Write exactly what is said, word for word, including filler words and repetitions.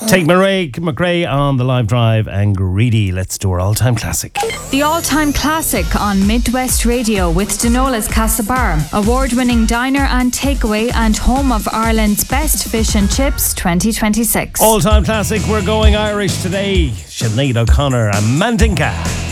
Take Murray McRae on the live drive and Greedy. Let's do our all-time classic. The all-time classic on Midwest Radio with Denola's Castlebar, award-winning diner and takeaway and home of Ireland's best fish and chips twenty twenty-six. All-time classic, we're going Irish today. Sinead O'Connor and Mandinka.